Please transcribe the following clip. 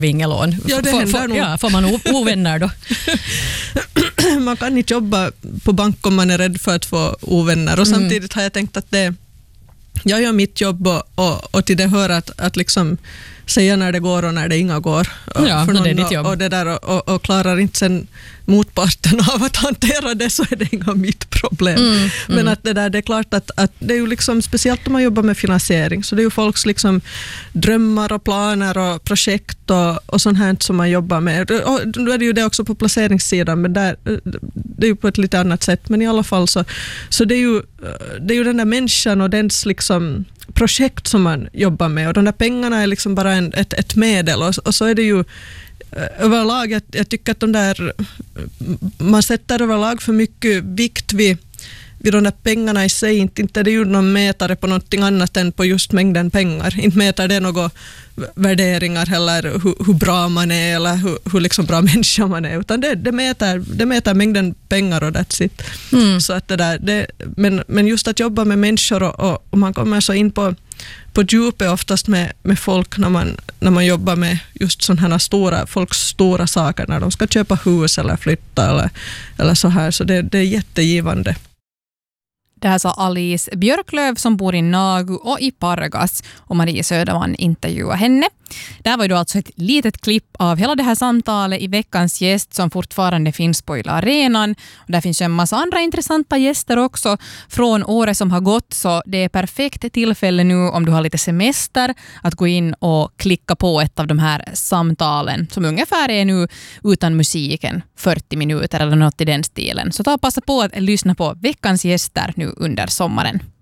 vingelån. Ja, det händer nog. Ja, får man ovänner då? Man kan inte jobba på bank om man är rädd för att få ovänner. Och samtidigt har jag tänkt att jag gör mitt jobb och till det hör att liksom säga när det går och när det inga går. Ja, för någon, det är ditt jobb. Och, det där, och klarar inte sen motparten av att hantera det, så är det inga mitt problem. Men att det är klart att det är ju liksom, speciellt om man jobbar med finansiering, så det är ju folks liksom drömmar och planer och projekt och sånt här som man jobbar med. Och då är det ju det också på placeringssidan, men det är ju på ett lite annat sätt. Men i alla fall så det är ju den där människan och dens liksom projekt som man jobbar med, och de där pengarna är liksom bara ett medel, och så är det ju överlag, jag tycker att man sätter överlag för mycket vikt vid de där pengarna i sig. Inte är det ju någon mätare på någonting annat än på just mängden pengar. Inte mäter det några värderingar eller hur bra man är eller hur liksom bra människa man är, utan det mäter mängden pengar och that's it. Så att men just att jobba med människor och man kommer så in på djupet oftast med folk när man jobbar med just sådana här folks stora saker, när de ska köpa hus eller flytta eller så här, så det är jättegivande. Det här sa Alice Björklöv som bor i Nagu och i Pargas, och Marie Söderman intervjuade henne. Det här var ju då alltså ett litet klipp av hela det här samtalet i veckans gäst som fortfarande finns på Yle Arenan. Och där finns ju en massa andra intressanta gäster också från året som har gått, så det är perfekt tillfälle nu om du har lite semester att gå in och klicka på ett av de här samtalen som ungefär är nu utan musiken 40 minuter eller något i den stilen. Så ta och passa på att lyssna på veckans gäster nu under sommaren.